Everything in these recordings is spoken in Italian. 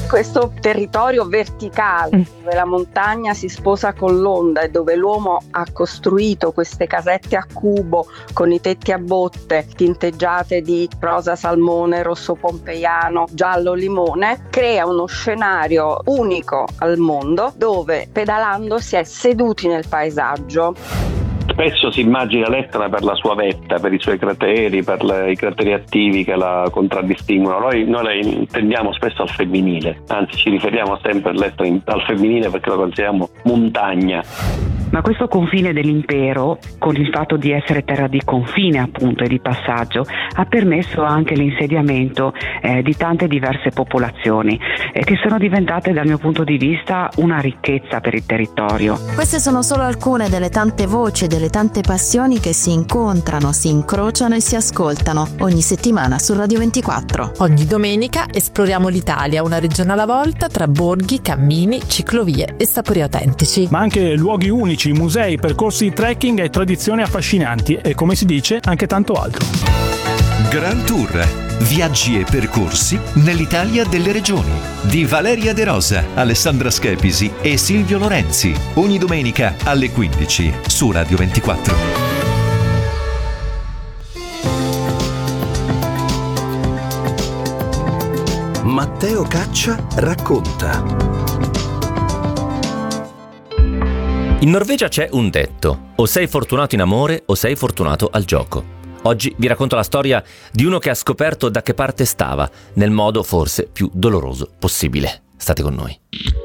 Questo territorio verticale dove la montagna si sposa con l'onda e dove l'uomo ha costruito queste casette a cubo con i tetti a botte tinteggiate di rosa salmone, rosso pompeiano, giallo limone, crea uno scenario unico al mondo dove pedalando si è seduti nel paesaggio. Spesso si immagina l'Etna per la sua vetta, per i suoi crateri, per i crateri attivi che la contraddistinguono. Noi la intendiamo spesso al femminile, anzi ci riferiamo sempre all'Etna al femminile perché lo consideriamo montagna. Ma questo confine dell'impero, con il fatto di essere terra di confine appunto e di passaggio, ha permesso anche l'insediamento di tante diverse popolazioni che sono diventate dal mio punto di vista una ricchezza per il territorio. Queste sono solo alcune delle tante voci e delle tante passioni che si incontrano, si incrociano e si ascoltano ogni settimana su Radio 24. Ogni domenica esploriamo l'Italia, una regione alla volta, tra borghi, cammini, ciclovie e sapori autentici. Ma anche luoghi unici, musei, percorsi di trekking e tradizioni affascinanti e, come si dice, anche tanto altro. Grand Tour, viaggi e percorsi nell'Italia delle regioni, di Valeria De Rosa, Alessandra Schepisi e Silvio Lorenzi, ogni domenica alle 15 su Radio 24. Matteo Caccia racconta. In Norvegia c'è un detto: o sei fortunato in amore o sei fortunato al gioco. Oggi vi racconto la storia di uno che ha scoperto da che parte stava, nel modo forse più doloroso possibile. State con noi.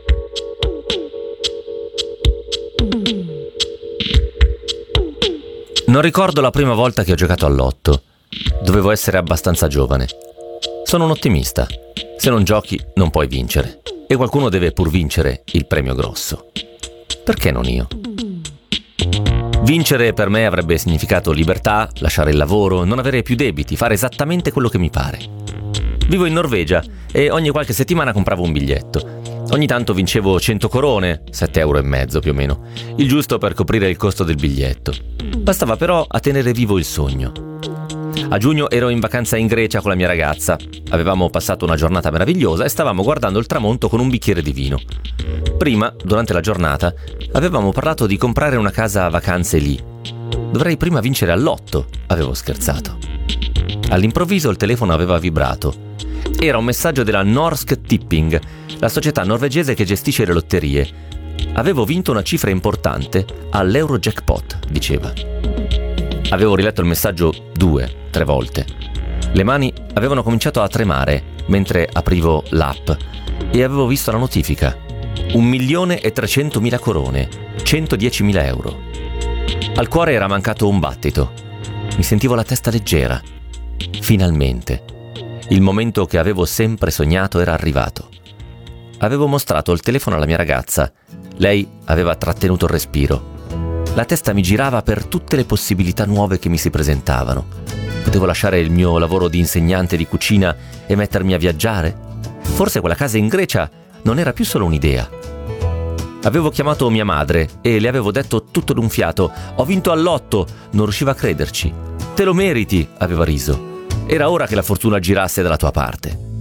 Non ricordo la prima volta che ho giocato al lotto. Dovevo essere abbastanza giovane. Sono un ottimista. Se non giochi non puoi vincere. E qualcuno deve pur vincere il premio grosso. Perché non io? Vincere per me avrebbe significato libertà, lasciare il lavoro, non avere più debiti, fare esattamente quello che mi pare. Vivo in Norvegia e ogni qualche settimana compravo un biglietto. Ogni tanto vincevo 100 corone, 7,5 € più o meno, il giusto per coprire il costo del biglietto. Bastava però a tenere vivo il sogno. A giugno ero in vacanza in Grecia con la mia ragazza. Avevamo passato una giornata meravigliosa e stavamo guardando il tramonto con un bicchiere di vino. Prima, durante la giornata, avevamo parlato di comprare una casa a vacanze lì. Dovrei prima vincere al lotto, avevo scherzato. All'improvviso il telefono aveva vibrato. Era un messaggio della Norsk Tipping, la società norvegese che gestisce le lotterie. Avevo vinto una cifra importante all'Eurojackpot, diceva. Avevo riletto il messaggio 2-3 volte. Le mani avevano cominciato a tremare mentre aprivo l'app e avevo visto la notifica. 1.300.000 corone, 110.000 euro. Al cuore era mancato un battito. Mi sentivo la testa leggera. Finalmente. Il momento che avevo sempre sognato era arrivato. Avevo mostrato il telefono alla mia ragazza. Lei aveva trattenuto il respiro. La testa mi girava per tutte le possibilità nuove che mi si presentavano. Potevo lasciare il mio lavoro di insegnante di cucina e mettermi a viaggiare? Forse quella casa in Grecia non era più solo un'idea. Avevo chiamato mia madre e le avevo detto tutto d'un fiato: ho vinto al lotto, non riusciva a crederci. Te lo meriti, aveva riso. Era ora che la fortuna girasse dalla tua parte.